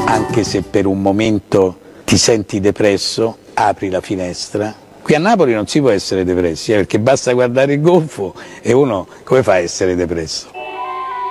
Anche se per un momento ti senti depresso, apri la finestra. Qui a Napoli non si può essere depressi, perché basta guardare il golfo e uno come fa a essere depresso?